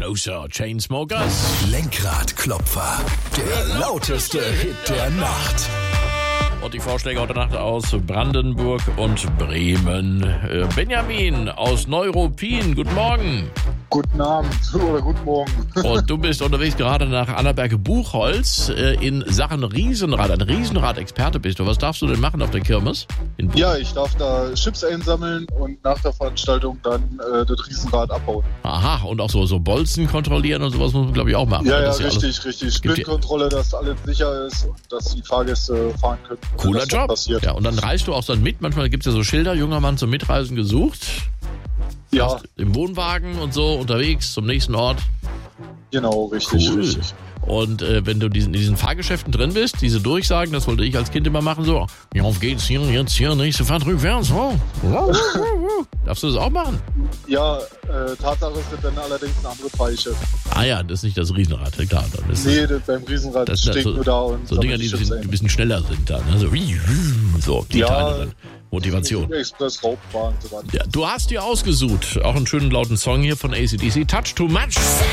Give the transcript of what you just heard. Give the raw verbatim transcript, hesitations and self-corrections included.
Closer, Chainsmokers. Lenkradklopfer, der lauteste Hit der Nacht. Und die Vorschläge heute Nacht aus Brandenburg und Bremen. Äh, Benjamin aus Neuruppin, guten Morgen. Guten Abend oder guten Morgen. Und du bist unterwegs gerade nach Annaberge-Buchholz äh, in Sachen Riesenrad. Ein Riesenrad-Experte bist du. Was darfst du denn machen auf der Kirmes? In Buch- Ja, ich darf da Chips einsammeln und nach der Veranstaltung dann äh, das Riesenrad abbauen. Aha, und auch so, so Bolzen kontrollieren und sowas muss man, glaube ich, auch machen. Ja, ja, Das ist richtig, alles- richtig. gibt ja- Sprintkontrolle, dass alles sicher ist und dass die Fahrgäste fahren können. wenn Cooler das dann Job. Passiert. Ja, und dann reist du auch dann mit. Manchmal gibt es ja so Schilder, junger Mann zum Mitreisen gesucht. Ja, Im Wohnwagen und so unterwegs zum nächsten Ort. genau, richtig, Cool. richtig. Und äh, wenn du diesen, in diesen Fahrgeschäften drin bist, diese Durchsagen, das wollte ich als Kind immer machen, so, ja, auf geht's hier, jetzt hier, nächste Fahrt rückwärts. Oh. Darfst du das auch machen? Ja, äh, Tatsache ist das dann allerdings eine andere Pfeiche. Ah ja, das ist nicht das Riesenrad, klar. Dann ist Nee, das, beim Riesenrad das, steht so, nur da und so Dinger, die sammelt sind, Chips ein bisschen schneller sind dann. Also, so, die Ja. Teile dann. Motivation. Express, Raubbahn und so weiter. Ja, du hast dir ausgesucht, auch einen schönen lauten Song hier von A C D C, Touch Too Much.